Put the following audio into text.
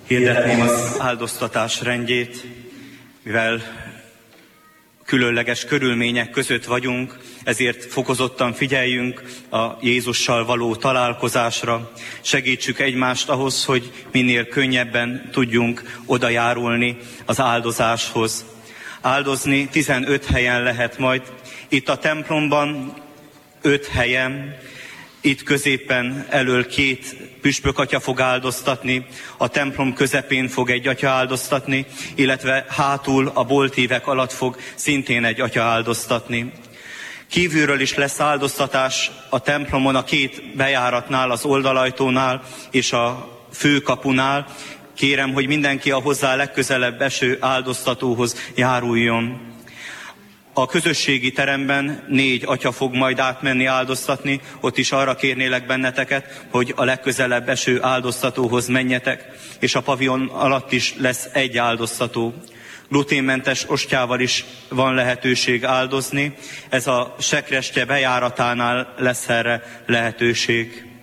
Hirdetném az áldoztatás rendjét, mivel különleges körülmények között vagyunk, ezért fokozottan figyeljünk a Jézussal való találkozásra. Segítsük egymást ahhoz, hogy minél könnyebben tudjunk odajárulni az áldozáshoz. Áldozni 15 helyen lehet majd. Itt a templomban 5 helyen, itt középen elől 2 püspökatya fog áldoztatni, a templom közepén fog egy atya áldoztatni, illetve hátul a boltívek alatt fog szintén egy atya áldoztatni. Kívülről is lesz áldoztatás a templomon, a 2 bejáratnál, az oldalajtónál és a főkapunál. Kérem, hogy mindenki a hozzá legközelebb eső áldoztatóhoz járuljon. A közösségi teremben 4 atya fog majd átmenni áldoztatni, ott is arra kérnélek benneteket, hogy a legközelebb eső áldoztatóhoz menjetek, és a pavion alatt is lesz egy áldoztató. Gluténmentes ostjával is van lehetőség áldozni, ez a sekrestye bejáratánál lesz erre lehetőség.